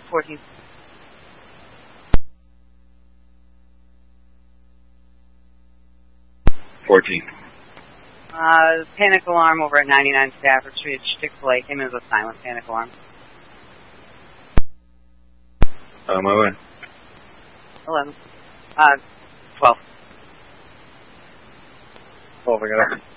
14. Panic alarm over at 99 Stafford Street, Chick-fil-A. Came in as a silent panic alarm. On my way. 11. 12. 12, I got it.